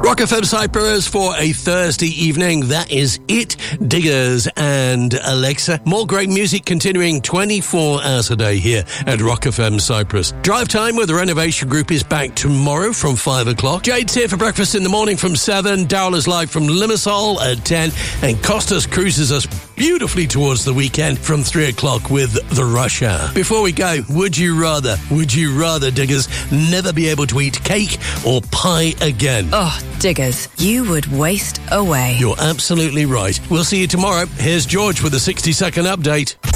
Rock FM Cyprus for a Thursday evening. That is it. Diggers and Alexa. More great music continuing 24 hours a day here at Rock FM Cyprus. Drive Time with the Renovation Group is back tomorrow from 5 o'clock. Jade's here for breakfast in the morning from 7. Dowler's live from Limassol at 10. And Costas cruises us beautifully towards the weekend from 3 o'clock with The Rush Hour. Before we go, would you rather, Diggers, never be able to eat cake or pie again? Oh, Diggers, you would waste away. You're absolutely right. We'll see you tomorrow. Here's George with a 60-second update.